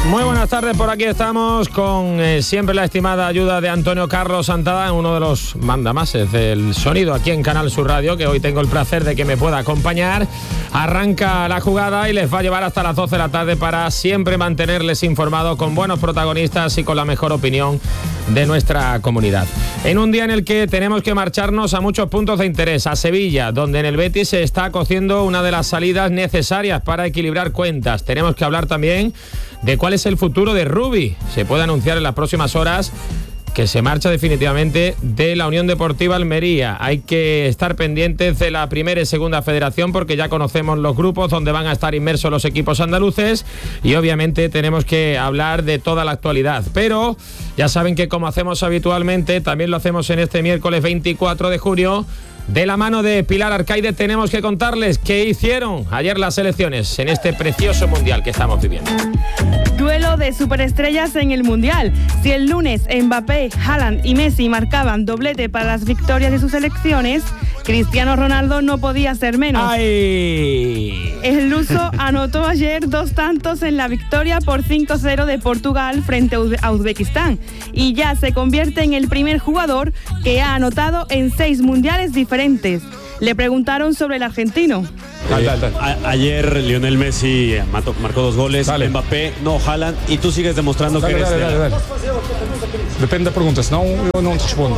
Muy buenas tardes, por aquí estamos con siempre la estimada ayuda de Antonio Carlos Santada, uno de los mandamases del sonido aquí en Canal Sur Radio, que hoy tengo el placer de que me pueda acompañar. Arranca la jugada y les va a llevar hasta las 12 de la tarde para siempre mantenerles informados con buenos protagonistas y con la mejor opinión de nuestra comunidad. En un día en el que tenemos que marcharnos a muchos puntos de interés, a Sevilla, donde en el Betis se está cociendo una de las salidas necesarias para equilibrar cuentas. Tenemos que hablar también de cuál es el futuro de Rubi. Se puede anunciar en las próximas horas que se marcha definitivamente de la Unión Deportiva Almería. Hay que estar pendientes de la primera y segunda federación porque ya conocemos los grupos donde van a estar inmersos los equipos andaluces y obviamente tenemos que hablar de toda la actualidad. Pero ya saben que como hacemos habitualmente, también lo hacemos en este miércoles 24 de junio. De la mano de Pilar Arcaide tenemos que contarles qué hicieron ayer las selecciones en este precioso mundial que estamos viviendo. Duelo de superestrellas en el mundial. Si el lunes Mbappé, Haaland y Messi marcaban doblete para las victorias de sus selecciones, Cristiano Ronaldo no podía ser menos. ¡Ay! El luso anotó ayer 2 tantos en la victoria por 5-0 de Portugal frente a Uzbekistán y ya se convierte en el primer jugador que ha anotado en 6 mundiales diferentes. Le preguntaron sobre el argentino. Ayer Lionel Messi marcó 2 goles, Mbappé, no, Haaland, y tú sigues demostrando que eres... Dale. Depende de preguntas, no, yo no respondo.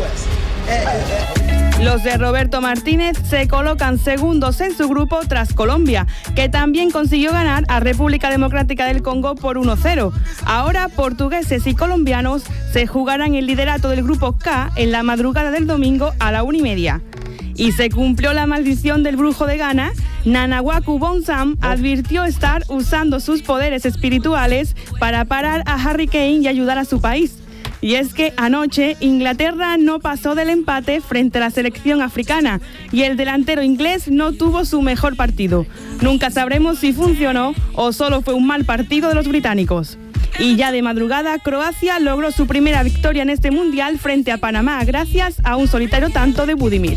Los de Roberto Martínez se colocan segundos en su grupo tras Colombia, que también consiguió ganar a República Democrática del Congo por 1-0. Ahora portugueses y colombianos se jugarán el liderato del grupo K en la madrugada del domingo a la 1:30. Y se cumplió la maldición del brujo de Ghana. Nanawaku Bonsam advirtió estar usando sus poderes espirituales para parar a Harry Kane y ayudar a su país. Y es que anoche Inglaterra no pasó del empate frente a la selección africana y el delantero inglés no tuvo su mejor partido. Nunca sabremos si funcionó o solo fue un mal partido de los británicos. Y ya de madrugada, Croacia logró su primera victoria en este mundial frente a Panamá gracias a un solitario tanto de Budimir.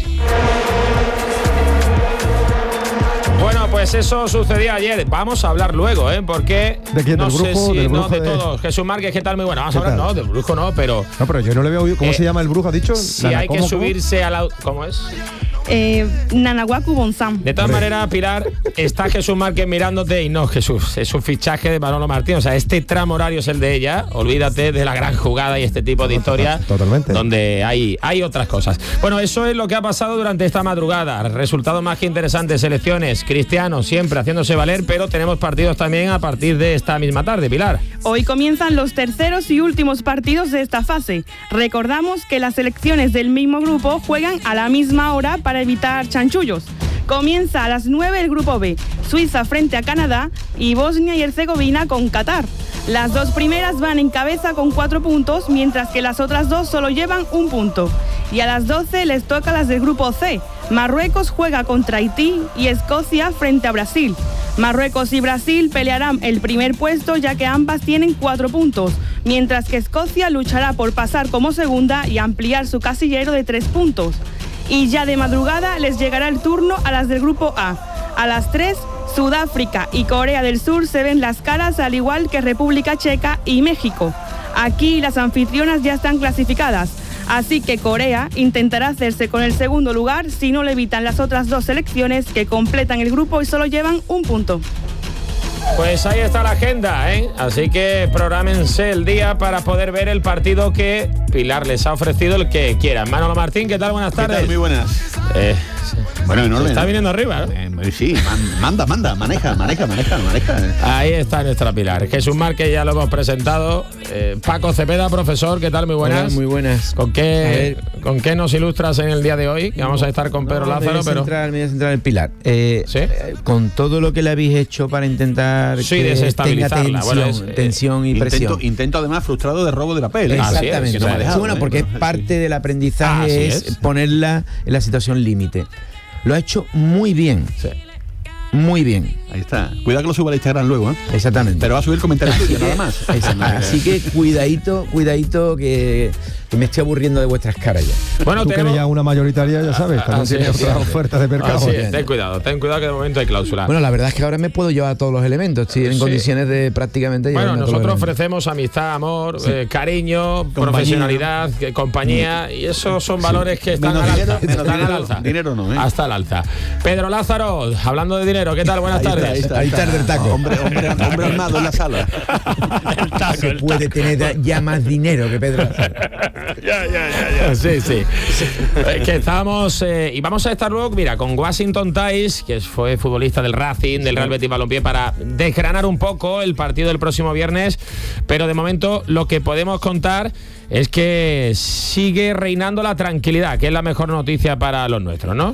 Bueno, pues eso sucedió ayer. Vamos a hablar luego, porque ¿de quién? no ¿Del sé brujo, si del no brujo de todos. Jesús Márquez, ¿qué tal? Muy bueno. Vamos a hablar, no, del brujo no, pero... No, pero yo no le veo... ¿Cómo se llama el brujo? ¿Ha dicho? Si hay que subirse a la... ¿Cómo es? Nanawaku Bonsam. De todas maneras, Pilar, está Jesús Márquez mirándote y no, Jesús, es un fichaje de Manolo Martín. O sea, este tramo horario es el de ella. Olvídate de la gran jugada y este tipo de historias. Totalmente. Donde hay otras cosas. Bueno, eso es lo que ha pasado durante esta madrugada. Resultados más que interesantes, selecciones, Cristiano siempre haciéndose valer, pero tenemos partidos también a partir de esta misma tarde, Pilar. Hoy comienzan los terceros y últimos partidos de esta fase. Recordamos que las selecciones del mismo grupo juegan a la misma hora para evitar chanchullos. Comienza a las 9 el grupo B, Suiza frente a Canadá y Bosnia y Herzegovina con Qatar. Las 2 primeras van en cabeza con 4 puntos, mientras que las otras 2 solo llevan 1 punto. Y a las 12 les toca las del grupo C. Marruecos juega contra Haití y Escocia frente a Brasil. Marruecos y Brasil pelearán el primer puesto ya que ambas tienen 4 puntos, mientras que Escocia luchará por pasar como segunda y ampliar su casillero de 3 puntos. Y ya de madrugada les llegará el turno a las del grupo A. A las 3, Sudáfrica y Corea del Sur se ven las caras al igual que República Checa y México. Aquí las anfitrionas ya están clasificadas, así que Corea intentará hacerse con el segundo lugar si no le evitan las otras 2 selecciones que completan el grupo y solo llevan 1 punto. Pues ahí está la agenda, así que prográmense el día para poder ver el partido que Pilar les ha ofrecido, el que quieran. Manolo Martín, ¿qué tal? Buenas tardes. ¿Qué tal? Muy buenas. Bueno, en orden. Está viniendo arriba, ¿no? Sí, manda, maneja. Ahí está nuestra Pilar. Jesús Márquez ya lo hemos presentado. Paco Cepeda, profesor, ¿qué tal? Muy buenas. Hola, muy buenas. ¿Con qué nos ilustras en el día de hoy? Que vamos a estar con Pedro Lázaro, me voy a centrar en Pilar. ¿Sí? Con todo lo que le habéis hecho para intentar que tenga desestabilizarla. tensión y presión. Intento además frustrado de robo de papel. Exactamente. Porque es parte del aprendizaje, es ponerla en la situación límite. Lo ha hecho muy bien. Sí. Muy bien. Ahí está. Cuidado que lo suba al Instagram luego, Exactamente. Pero va a subir el comentario tuyo nada más. Así que cuidadito que que me estoy aburriendo de vuestras caras ya. Bueno, tú que eres ya una mayoritaria, ya sabes, también tienes otras ofertas de mercado. Ten cuidado que de momento hay cláusula. Bueno, la verdad es que ahora me puedo llevar todos los elementos, estoy en condiciones de prácticamente... Bueno, nosotros ofrecemos amistad, amor, cariño, profesionalidad, compañía, y esos son valores que están al alza. Dinero no, ¿eh? Hasta el alza. Pedro Lázaro, hablando de dinero, ¿qué tal? Buenas tardes. Ahí está el taco. Hombre armado en la sala. Se puede tener ya más dinero que Pedro Lázaro. Ya. Sí. Que estamos y vamos a estar luego, mira, con Washington Tais, que fue futbolista del Racing, del Real Betis Balompié, para desgranar un poco el partido del próximo viernes, pero de momento lo que podemos contar es que sigue reinando la tranquilidad, que es la mejor noticia para los nuestros, ¿no?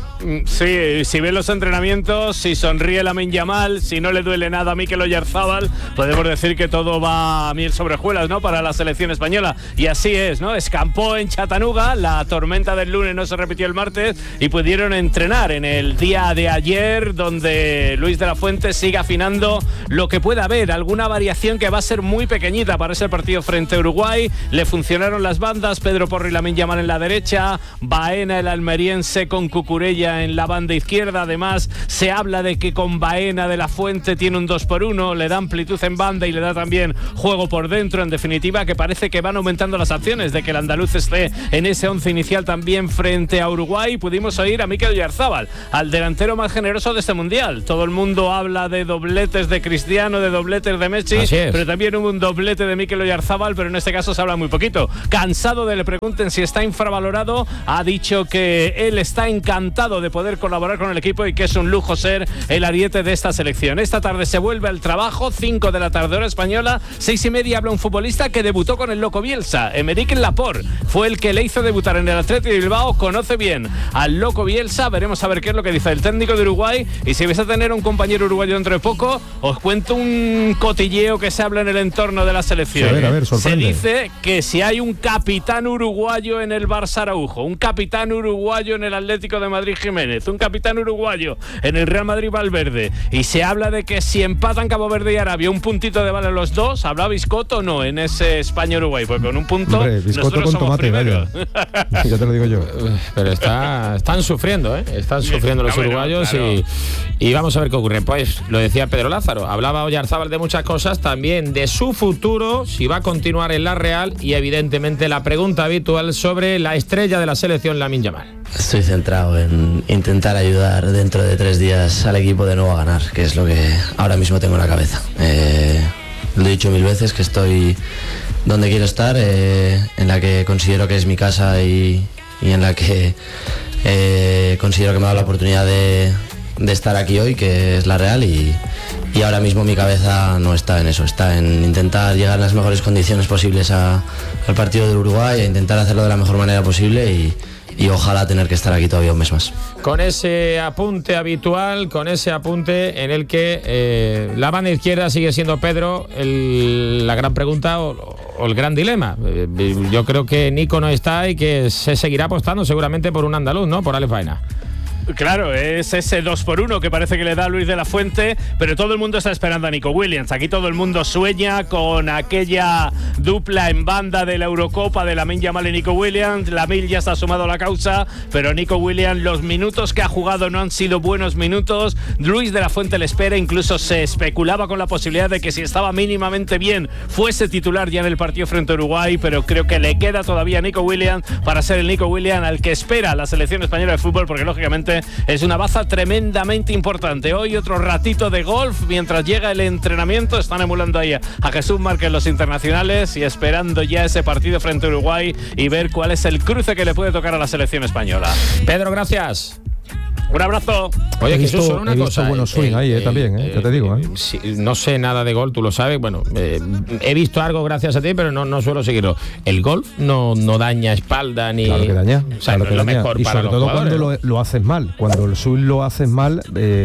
Sí, si ven los entrenamientos, si sonríe Lamine Yamal, si no le duele nada a Mikel Oyarzabal, podemos decir que todo va a miel sobre hojuelas, ¿no?, para la selección española. Y así es, ¿no? Escampó en Chattanooga, la tormenta del lunes no se repitió el martes y pudieron entrenar en el día de ayer, donde Luis de la Fuente sigue afinando lo que pueda haber, alguna variación que va a ser muy pequeñita para ese partido frente a Uruguay. Le funcionaron las bandas, Pedro Porro y Lamine Yamal en la derecha, Baena el almeriense con Cucurella en la banda izquierda. Además, se habla de que con Baena de la Fuente tiene un 2x1, le da amplitud en banda y le da también juego por dentro. En definitiva, que parece que van aumentando las acciones de que el andaluz esté en ese 11 inicial también frente a Uruguay. Pudimos oír a Mikel Oyarzabal, al delantero más generoso de este mundial. Todo el mundo habla de dobletes de Cristiano, de dobletes de Messi, pero también hubo un doblete de Mikel Oyarzabal, pero en este caso se habla muy poquito. Cansado de le pregunten si está infravalorado, ha dicho que él está encantado de poder colaborar con el equipo y que es un lujo ser el ariete de esta selección. Esta tarde se vuelve al trabajo, 5 de la tarde hora española, 6:30 habla un futbolista que debutó con el Loco Bielsa, Emerick Laporte, fue el que le hizo debutar en el Athletic de Bilbao, conoce bien al Loco Bielsa, veremos a ver qué es lo que dice el técnico de Uruguay, y si vais a tener un compañero uruguayo dentro de poco, os cuento un cotilleo que se habla en el entorno de la selección. A ver, se dice que si hay un capitán uruguayo en el Barça Araujo, un capitán uruguayo en el Atlético de Madrid Jiménez, un capitán uruguayo en el Real Madrid Valverde, y se habla de que si empatan Cabo Verde y Arabia, un puntito de vale los dos, ¿habrá Biscotto o no en ese España-Uruguay? Pues con un punto, hombre, Biscotto con tomate, vaya. Ya te lo digo yo. Pero están sufriendo, ¿eh? Están sufriendo los uruguayos, claro. Y vamos a ver qué ocurre. Pues lo decía Pedro Lázaro, hablaba Oyarzabal de muchas cosas, también de su futuro, si va a continuar en la Real, y evidentemente la pregunta habitual sobre la estrella de la selección, Lamine Yamal. Estoy centrado en intentar ayudar dentro de 3 días al equipo de nuevo a ganar, que es lo que ahora mismo tengo en la cabeza. Lo he dicho 1000 veces, que estoy donde quiero estar, en la que considero que es mi casa y en la que considero que me ha dado la oportunidad de estar aquí hoy, que es la Real, y ahora mismo mi cabeza no está en eso, está en intentar llegar en las mejores condiciones posibles al partido del Uruguay, e intentar hacerlo de la mejor manera posible y ojalá tener que estar aquí todavía un mes más. Con ese apunte habitual, con ese apunte en el que la banda izquierda sigue siendo, Pedro, la gran pregunta o el gran dilema. Yo creo que Nico no está y que se seguirá apostando seguramente por un andaluz, ¿no? Por Alex Baena. Claro, es ese 2x1 que parece que le da Luis de la Fuente, pero todo el mundo está esperando a Nico Williams. Aquí todo el mundo sueña con aquella dupla en banda de la Eurocopa de Lamine Yamal y Nico Williams. Lamine ya está sumado a la causa, pero Nico Williams, los minutos que ha jugado no han sido buenos minutos. Luis de la Fuente le espera, incluso se especulaba con la posibilidad de que si estaba mínimamente bien fuese titular ya en el partido frente a Uruguay, pero creo que le queda todavía a Nico Williams para ser el Nico Williams al que espera la selección española de fútbol, porque lógicamente es una baza tremendamente importante. Hoy otro ratito de golf mientras llega el entrenamiento. Están emulando ahí a Jesús Márquez los internacionales y esperando ya ese partido frente a Uruguay y ver cuál es el cruce que le puede tocar a la selección española. Pedro, gracias. Un abrazo. Oye, Jesús, solo una cosa. Buenos swing ahí también, ya te digo. Sí, no sé nada de golf, tú lo sabes. Bueno, he visto algo gracias a ti, pero no suelo seguirlo. El golf no daña espalda ni. Claro que daña. O sea, claro no que es lo daña. mejor y para sobre los todo jugadores, cuando lo haces mal. Cuando el swing lo haces mal,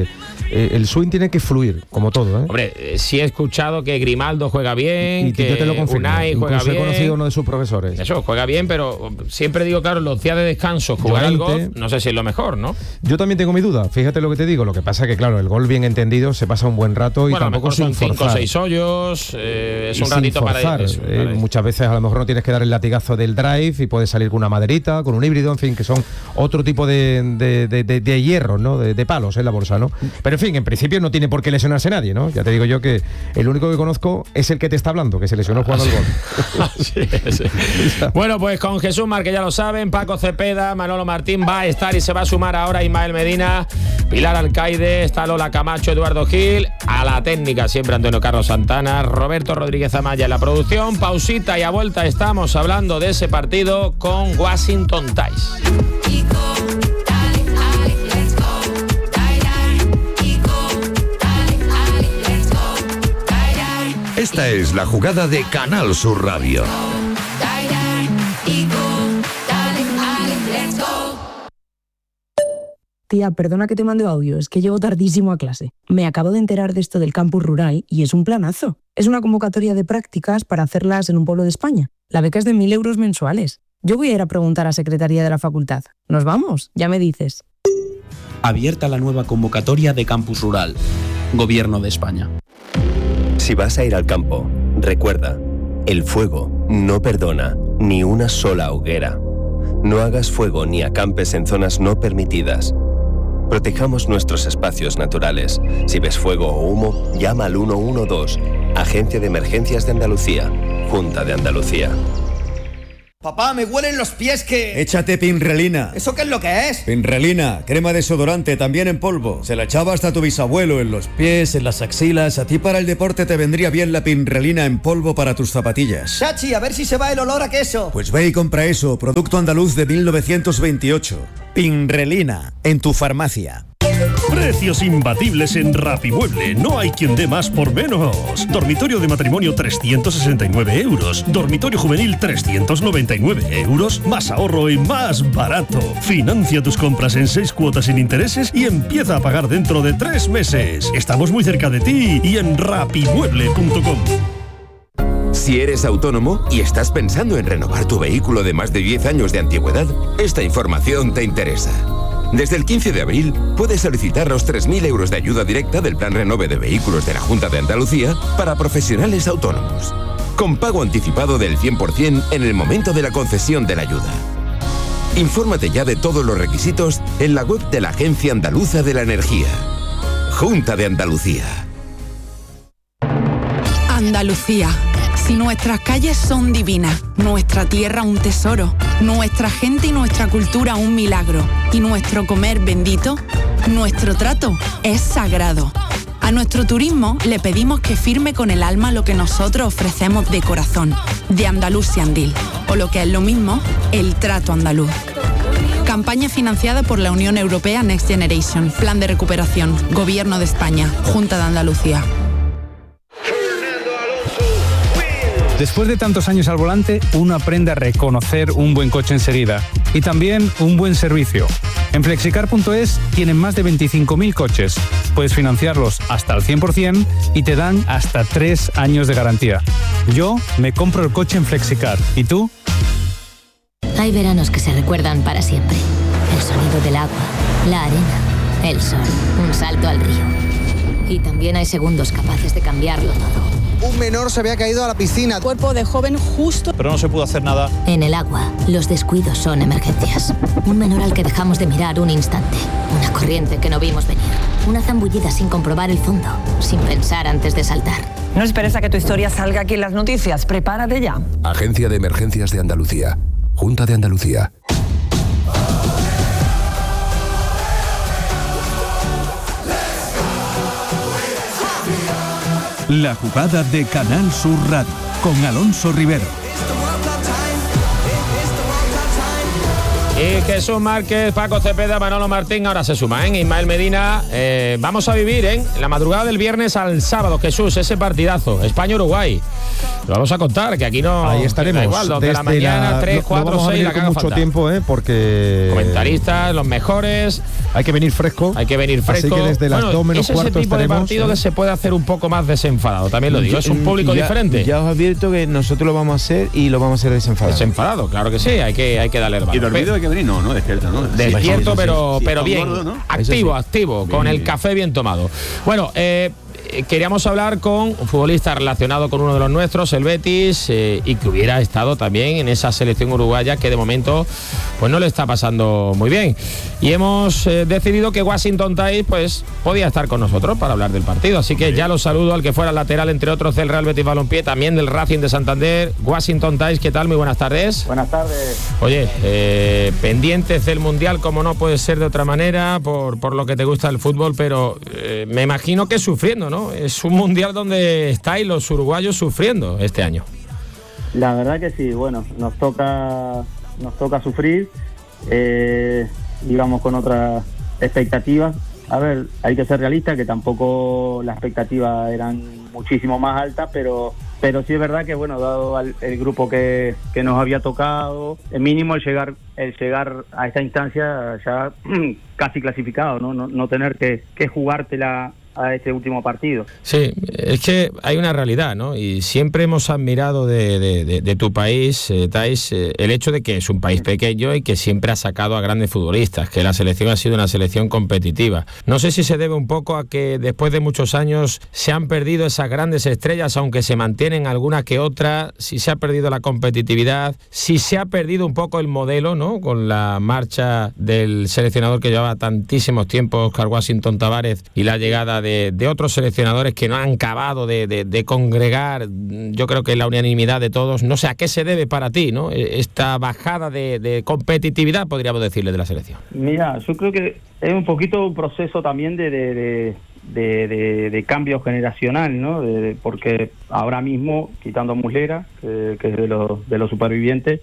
el swing tiene que fluir, como todo. Hombre, sí he escuchado que Grimaldo juega bien, y que yo te lo confirmo. Unai juega bien. He conocido a uno de sus profesores. Eso, juega bien, pero siempre digo, claro, los días de descanso, jugar al golf, no sé si es lo mejor, ¿no? Yo también también tengo mi duda. Fíjate lo que te digo. Lo que pasa que, claro, el gol bien entendido se pasa un buen rato y bueno, tampoco son sin 5 o 6 hoyos. Es un ratito forzar. para muchas veces a lo mejor no tienes que dar el latigazo del drive y puedes salir con una maderita, con un híbrido, en fin, que son otro tipo de hierro, ¿no? De palos en la bolsa, ¿no? Pero en fin, en principio no tiene por qué lesionarse nadie, ¿no? Ya te digo yo que el único que conozco es el que te está hablando, que se lesionó jugando el gol. Sí. Bueno, pues con Jesús Márquez, ya lo saben, Paco Cepeda, Manolo Martín va a estar y se va a sumar ahora Ismael Medina, Pilar Alcaide, está Lola Camacho, Eduardo Gil, a la técnica siempre Antonio Carlos Santana, Roberto Rodríguez Amaya en la producción. Pausita y a vuelta estamos hablando de ese partido con Washington Ties. Esta es la jugada de Canal Sur Radio. Tía, perdona que te mande audio, es que llego tardísimo a clase. Me acabo de enterar de esto del campus rural y es un planazo. Es una convocatoria de prácticas para hacerlas en un pueblo de España. La beca es de 1.000 euros mensuales. Yo voy a ir a preguntar a Secretaría de la Facultad. ¿Nos vamos? Ya me dices. Abierta la nueva convocatoria de campus rural. Gobierno de España. Si vas a ir al campo, recuerda, el fuego no perdona ni una sola hoguera. No hagas fuego ni acampes en zonas no permitidas. Protejamos nuestros espacios naturales. Si ves fuego o humo, llama al 112, Agencia de Emergencias de Andalucía, Junta de Andalucía. Papá, me huelen los pies que... Échate Pinrelina. ¿Eso qué es lo que es? Pinrelina, crema desodorante, también en polvo. Se la echaba hasta tu bisabuelo en los pies, en las axilas. A ti para el deporte te vendría bien la Pinrelina en polvo para tus zapatillas. Chachi, a ver si se va el olor a queso. Pues ve y compra eso, producto andaluz de 1928. Pinrelina, en tu farmacia. Precios imbatibles en Rapimueble. No hay quien dé más por menos. Dormitorio de matrimonio 369 euros. Dormitorio juvenil 399 euros. Más ahorro y más barato. Financia tus compras en 6 cuotas sin intereses y empieza a pagar dentro de 3 meses. Estamos muy cerca de ti y en rapimueble.com. Si eres autónomo y estás pensando en renovar tu vehículo de más de 10 años de antigüedad, esta información te interesa. Desde el 15 de abril puedes solicitar los 3.000 euros de ayuda directa del Plan Renove de Vehículos de la Junta de Andalucía para profesionales autónomos, con pago anticipado del 100% en el momento de la concesión de la ayuda. Infórmate ya de todos los requisitos en la web de la Agencia Andaluza de la Energía. Junta de Andalucía. Andalucía. Si nuestras calles son divinas, nuestra tierra un tesoro, nuestra gente y nuestra cultura un milagro, y nuestro comer bendito, nuestro trato es sagrado. A nuestro turismo le pedimos que firme con el alma lo que nosotros ofrecemos de corazón, de Andalucía Andil, o lo que es lo mismo, el trato andaluz. Campaña financiada por la Unión Europea Next Generation, Plan de Recuperación, Gobierno de España, Junta de Andalucía. Después de tantos años al volante, uno aprende a reconocer un buen coche enseguida y también un buen servicio. En Flexicar.es tienen más de 25.000 coches. Puedes financiarlos hasta el 100% y te dan hasta 3 años de garantía. Yo me compro el coche en Flexicar. ¿Y tú? Hay veranos que se recuerdan para siempre. El sonido del agua, la arena, el sol, un salto al río. Y también hay segundos capaces de cambiarlo todo. Un menor se había caído a la piscina. Cuerpo de joven justo. Pero no se pudo hacer nada. En el agua, los descuidos son emergencias. Un menor al que dejamos de mirar un instante. Una corriente que no vimos venir. Una zambullida sin comprobar el fondo. Sin pensar antes de saltar. No esperes a que tu historia salga aquí en las noticias. Prepárate ya. Agencia de Emergencias de Andalucía. Junta de Andalucía. La jugada de Canal Sur Radio con Alonso Rivero. Y Jesús Márquez, Paco Cepeda, Manolo Martín, ahora se suma, Ismael Medina. Vamos a vivir en la madrugada del viernes al sábado, Jesús, ese partidazo, España-Uruguay. Lo vamos a contar, que aquí no... Ahí estaremos. Igual, 2 de la mañana, 3, 4, 6, la que haga mucho falta. tiempo, porque... Comentaristas, los mejores. Hay que venir fresco. Hay que venir fresco. Así que desde las 2 menos cuarto ese tipo de partido que se puede hacer un poco más desenfadado, también lo digo. Es un público diferente. Ya os advierto que nosotros lo vamos a hacer y lo vamos a hacer desenfadado. Desenfadado, claro que sí, hay que darle hermano. Y dormido hay que venir. femenino, ¿no? Despierto, ¿no? Despierto, pero bien. Gordo, ¿no? Activo, con el café bien tomado. Bueno, queríamos hablar con un futbolista relacionado con uno de los nuestros, el Betis, y que hubiera estado también en esa selección uruguaya que de momento pues no le está pasando muy bien. Y hemos decidido que Washington Tais pues podía estar con nosotros para hablar del partido. Así que ya lo saludo al que fuera lateral, entre otros, del Real Betis Balompié, también del Racing de Santander, Washington Tais. ¿Qué tal? Muy buenas tardes. Buenas tardes. Oye, pendientes del Mundial, como no puede ser de otra manera, por lo que te gusta el fútbol, pero me imagino que sufriendo, ¿no? Es un Mundial donde estáis los uruguayos sufriendo este año. La verdad que sí, bueno, nos toca sufrir, digamos, con otras expectativas. A ver, hay que ser realistas, que tampoco las expectativas eran muchísimo más altas, pero sí es verdad que, bueno, dado el grupo que nos había tocado, el mínimo el llegar a esta instancia ya casi clasificado, no tener que jugártela a este último partido. Sí, es que hay una realidad, ¿no? Y siempre hemos admirado de tu país, Tais, el hecho de que es un país pequeño y que siempre ha sacado a grandes futbolistas, que la selección ha sido una selección competitiva. No sé si se debe un poco a que después de muchos años se han perdido esas grandes estrellas, aunque se mantienen alguna que otra, si se ha perdido la competitividad, si se ha perdido un poco el modelo, ¿no? Con la marcha del seleccionador que llevaba tantísimos tiempos, Oscar Washington Tabárez, y la llegada de otros seleccionadores que no han acabado de congregar, yo creo que la unanimidad de todos. No sé a qué se debe para ti, ¿no? Esta bajada de competitividad, podríamos decirle, de la selección. Mira, yo creo que es un poquito un proceso también de cambio generacional, ¿no? Porque ahora mismo, quitando a Muslera, que es de los supervivientes,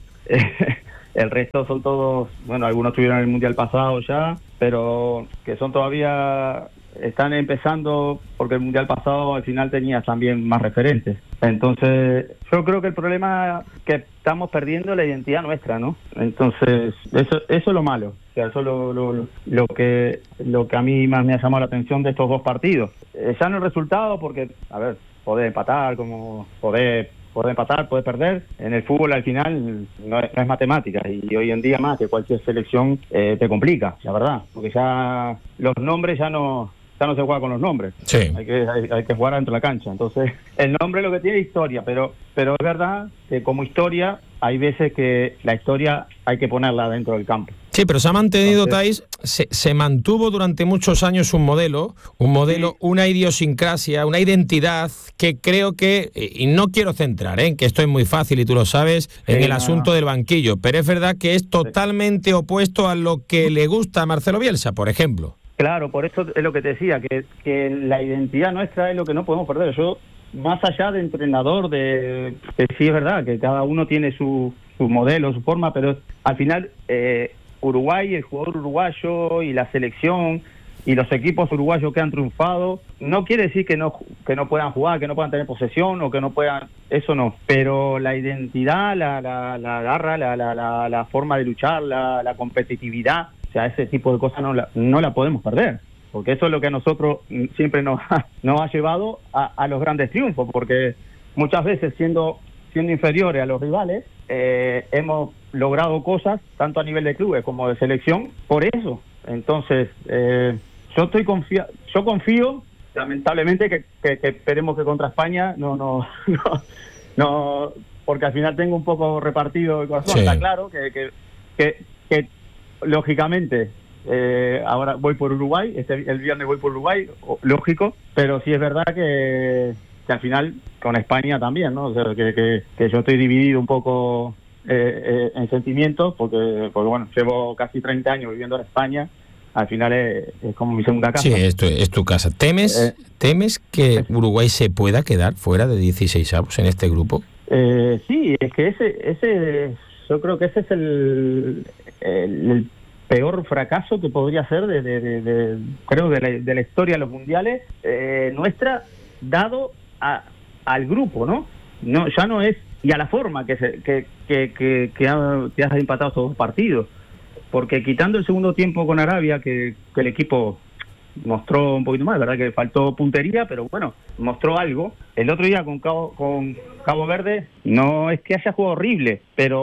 el resto son todos, bueno, algunos estuvieron en el Mundial pasado ya, pero que son todavía... Están empezando, porque el Mundial pasado al final tenías también más referentes. Entonces, yo creo que el problema es que estamos perdiendo la identidad nuestra, ¿no? Entonces, eso es lo malo. O sea, eso es lo que a mí más me ha llamado la atención de estos dos partidos. Ya no el resultado, porque, a ver, podés empatar, como podés empatar, podés perder. En el fútbol al final no es matemática, y hoy en día más que cualquier selección te complica, la verdad, porque ya los nombres ya no se juega con los nombres. Sí. Hay que jugar dentro de la cancha. Entonces, el nombre lo que tiene es historia, pero es verdad que como historia hay veces que la historia hay que ponerla dentro del campo. Sí, pero se ha mantenido, Tais, se mantuvo durante muchos años un modelo, sí, una idiosincrasia, una identidad que creo que, y no quiero centrar, que esto es muy fácil y tú lo sabes, en el asunto del banquillo, pero es verdad que es totalmente opuesto a lo que le gusta a Marcelo Bielsa, por ejemplo. Claro, por eso es lo que te decía, que la identidad nuestra es lo que no podemos perder. Yo, más allá de entrenador, que sí es verdad que cada uno tiene su modelo, su forma, pero al final Uruguay, el jugador uruguayo y la selección y los equipos uruguayos que han triunfado, no quiere decir que no puedan jugar, que no puedan tener posesión o que no puedan, eso no, pero la identidad, la garra, la forma de luchar, la competitividad, o sea, ese tipo de cosas no la podemos perder, porque eso es lo que a nosotros siempre nos ha llevado a los grandes triunfos, porque muchas veces siendo inferiores a los rivales, hemos logrado cosas, tanto a nivel de clubes como de selección, por eso. Entonces, yo confío, lamentablemente, que esperemos que contra España no, porque al final tengo un poco repartido el corazón. Sí. Está claro que lógicamente, ahora voy por Uruguay, el viernes voy por Uruguay, lógico, pero sí es verdad que al final con España también, ¿no? O sea, que yo estoy dividido un poco en sentimientos, porque bueno, llevo casi 30 años viviendo en España, al final es como mi segunda casa. Sí, esto es tu casa. ¿Temes que Uruguay se pueda quedar fuera de 16avos en este grupo? Sí, es que ese yo creo que ese es el peor fracaso que podría ser creo de la historia de los mundiales nuestra, dado al grupo, ¿no? Ya no es, y a la forma que has empatado estos dos partidos, porque quitando el segundo tiempo con Arabia, que el equipo mostró un poquito más, verdad que faltó puntería, pero bueno, mostró algo. El otro día con Cabo Verde no es que haya jugado horrible, pero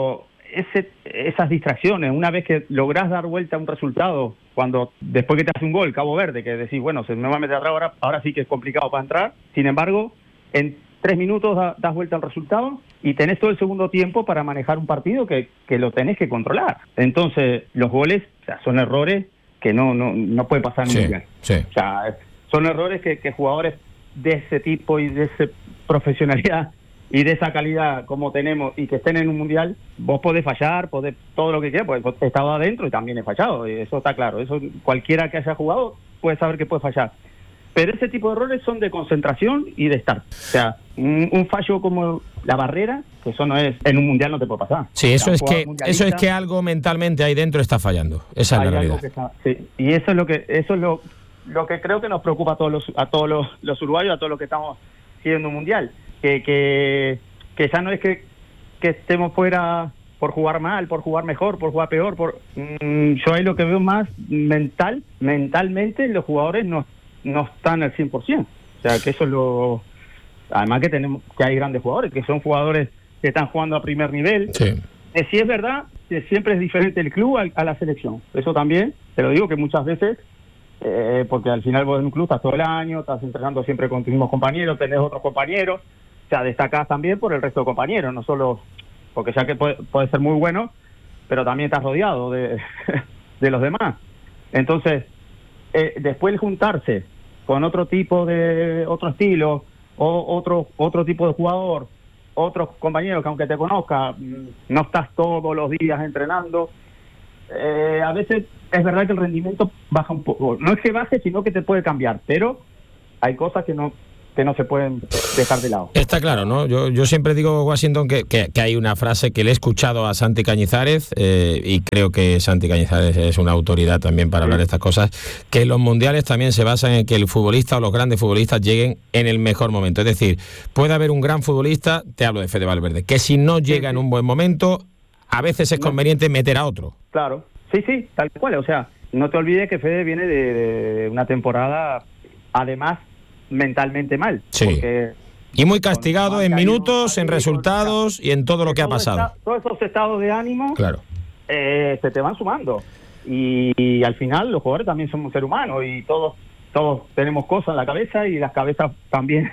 esas distracciones. Una vez que lográs dar vuelta a un resultado, después que te hace un gol Cabo Verde, que decís, bueno, se me va a meter atrás, ahora sí que es complicado para entrar. Sin embargo, en 3 minutos das vuelta al resultado y tenés todo el segundo tiempo para manejar un partido que lo tenés que controlar. Entonces, los goles, o sea, son errores que no puede pasar en un mundial. Sí. O sea, son errores que jugadores de ese tipo y de esa profesionalidad y de esa calidad como tenemos y que estén en un mundial, vos podés fallar, podés todo lo que quieras, pues he estado adentro y también he fallado, eso está claro, eso cualquiera que haya jugado puede saber que puede fallar. Pero ese tipo de errores son de concentración y de estar. O sea, un fallo como la barrera, que eso no es, en un mundial no te puede pasar. Sí, eso es que algo mentalmente ahí dentro está fallando. Esa es la realidad. Sí, y eso es lo que creo que nos preocupa a todos los uruguayos, a todos los que estamos siguiendo un mundial. Que ya no es que estemos fuera por jugar mal, por jugar mejor, por jugar peor. Yo ahí lo que veo más mentalmente los jugadores no están al 100%. O sea, que eso es lo... Además que hay grandes jugadores, que son jugadores que están jugando a primer nivel. Sí. Sí es verdad que siempre es diferente el club a la selección. Eso también, te lo digo que muchas veces, porque al final vos en un club estás todo el año, estás entrenando siempre con tus mismos compañeros, tenés otros compañeros, o sea, destacás también por el resto de compañeros, no solo... Porque ya que puede ser muy bueno, pero también estás rodeado de los demás. Entonces, después el juntarse con otro estilo, o otro tipo de jugador, otros compañeros que aunque te conozca, no estás todos los días entrenando, a veces es verdad que el rendimiento baja un poco. No es que baje, sino que te puede cambiar, pero hay cosas que no se pueden dejar de lado. Está claro, ¿no? Yo siempre digo, Washington, que hay una frase que le he escuchado a Santi Cañizares, y creo que Santi Cañizares es una autoridad también para hablar de estas cosas, que los mundiales también se basan en que el futbolista o los grandes futbolistas lleguen en el mejor momento. Es decir, puede haber un gran futbolista, te hablo de Fede Valverde, que si no llega en un buen momento, a veces es conveniente meter a otro. Claro, sí, tal cual. O sea, no te olvides que Fede viene de una temporada, además, mentalmente mal. Sí. Y muy castigado en minutos, en resultados y en todo lo que ha pasado. Todos esos estados de ánimo, claro, se te van sumando. Y al final los jugadores también somos seres humanos y todos tenemos cosas en la cabeza y las cabezas también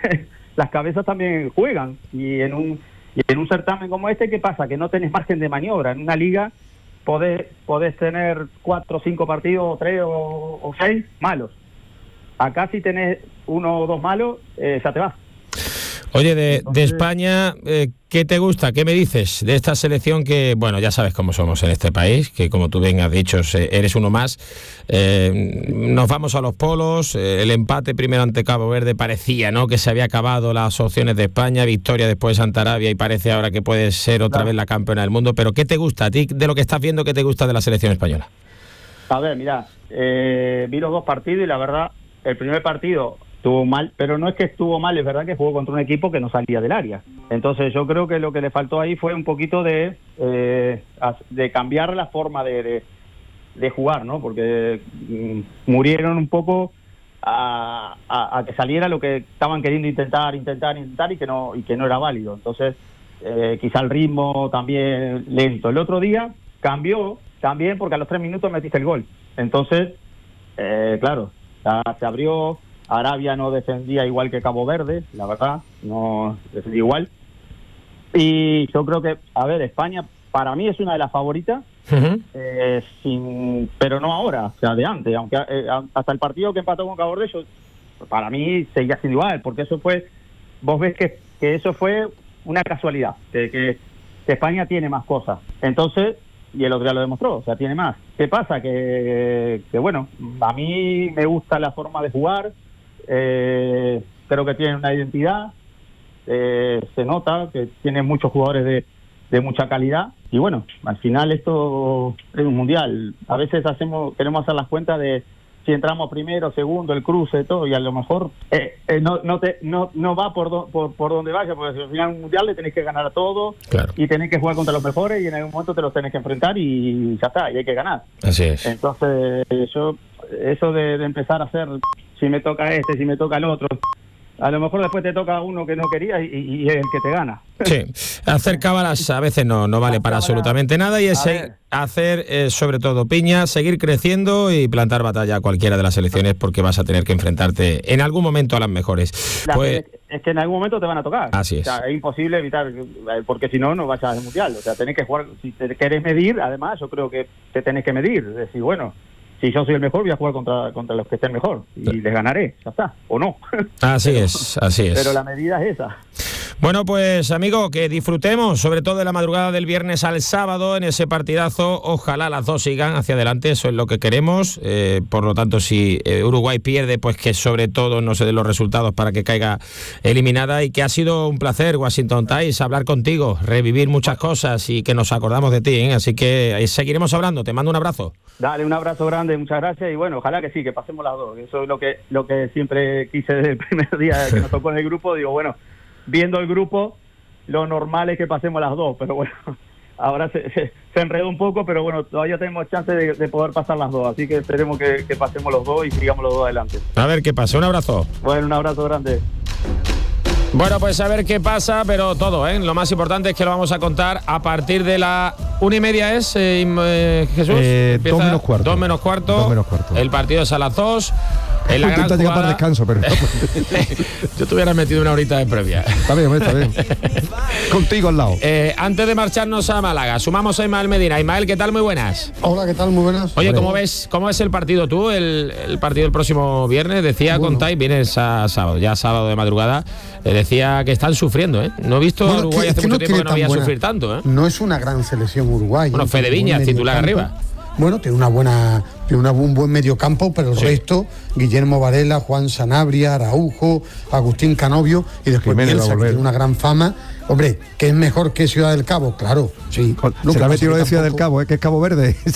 juegan. Y en un certamen como este, ¿qué pasa? Que no tenés margen de maniobra. En una liga podés tener 4 o 5 partidos, o 3 o 6 malos. Acá si tenés 1 o 2 malos, ya te vas. Oye, de España, ¿qué te gusta? ¿Qué me dices de esta selección que, bueno, ya sabes cómo somos en este país, que como tú bien has dicho, eres uno más? Nos vamos a los polos, el empate primero ante Cabo Verde parecía, ¿no?, que se había acabado las opciones de España, victoria después de Santarabia y parece ahora que puede ser otra vez la campeona del mundo, pero ¿qué te gusta a ti de lo que estás viendo? ¿Qué te gusta de la selección española? A ver, mira, vi los 2 partidos y la verdad, el primer partido estuvo mal, pero no es que estuvo mal, es verdad que jugó contra un equipo que no salía del área. Entonces yo creo que lo que le faltó ahí fue un poquito de cambiar la forma de jugar, ¿no? Porque murieron un poco a que saliera lo que estaban queriendo intentar y que no era válido. Entonces quizá el ritmo también lento. El otro día cambió también porque a los 3 minutos metiste el gol. Entonces, claro, se abrió. Arabia no defendía igual que Cabo Verde, la verdad, no defendía igual. Y yo creo que, a ver, España para mí es una de las favoritas, pero no ahora, o sea, de antes. Aunque hasta el partido que empató con Cabo Verde, para mí seguía siendo igual, porque eso fue, vos ves que eso fue una casualidad, que España tiene más cosas. Entonces, y el otro día lo demostró, o sea, tiene más. ¿Qué pasa? Que bueno, a mí me gusta la forma de jugar. Creo que tienen una identidad, se nota que tienen muchos jugadores de mucha calidad y bueno, al final esto es un mundial. A veces queremos hacer las cuentas de si entramos primero, segundo, el cruce, todo, y a lo mejor no va por donde vaya, porque al final un mundial le tenés que ganar a todos, claro, y tenés que jugar contra los mejores y en algún momento te los tenés que enfrentar y ya está, y hay que ganar. Así es. Entonces yo eso de empezar a hacer si me toca si me toca el otro, a lo mejor después te toca uno que no querías y es el que te gana. Sí, hacer cábalas a veces no vale para absolutamente nada y es hacer sobre todo piña, seguir creciendo y plantar batalla a cualquiera de las elecciones porque vas a tener que enfrentarte en algún momento a las mejores. Pues, es que en algún momento te van a tocar. Así es. O sea, es imposible evitar, porque si no vas al Mundial. O sea, tenés que jugar, si te querés medir, además yo creo que te tenés que medir. Es decir, bueno, si yo soy el mejor, voy a jugar contra los que estén mejor y les ganaré, ya está, o no. Así es. Pero la medida es esa. Bueno, pues amigo, que disfrutemos sobre todo de la madrugada del viernes al sábado en ese partidazo. Ojalá las dos sigan hacia adelante, eso es lo que queremos. Por lo tanto, si Uruguay pierde, pues que sobre todo no se den los resultados para que caiga eliminada. Y que ha sido un placer, Washington Tice, hablar contigo, revivir muchas cosas y que nos acordamos de ti, ¿eh? Así que seguiremos hablando. Te mando un abrazo. Dale, un abrazo grande, muchas gracias y bueno, ojalá que sí, que pasemos las dos. Eso es lo que siempre quise desde el primer día que nos tocó en el grupo. Digo, bueno, viendo el grupo, lo normal es que pasemos las dos, pero bueno, ahora se enredó un poco, pero bueno, todavía tenemos chance de poder pasar las dos, así que esperemos que pasemos los dos y sigamos los dos adelante. A ver qué pasa, un abrazo. Bueno, un abrazo grande. Bueno, pues a ver qué pasa, pero todo, ¿eh? Lo más importante es que lo vamos a contar a partir de la 1:30 es, Jesús. 2 menos cuarto. 2 menos cuarto. 2 menos cuarto. El partido es a las 2. En la gran llegar para descanso, pero yo te hubiera metido una horita de previa. Está bien. Contigo al lado. Antes de marcharnos a Málaga, sumamos a Ismael Medina. Ismael, ¿qué tal? Muy buenas. Hola, ¿qué tal? Muy buenas. Oye, ¿cómo ves el partido tú? El partido el próximo viernes, decía Contai, vienes a sábado, ya sábado de madrugada, decía que están sufriendo, ¿eh? No he visto a Uruguay hace mucho tiempo que no había sufrir tanto, ¿eh? No es una gran selección Uruguay. Bueno, Fede Viñas, titular arriba. Bueno, tiene un buen mediocampo, pero el resto, Guillermo Varela, Juan Sanabria, Araujo, Agustín Canovio y después Bielsa, que tiene una gran fama. Hombre, ¿que es mejor que Ciudad del Cabo? Claro, sí. Se la ha metido de Ciudad del Cabo, que es Cabo Verde.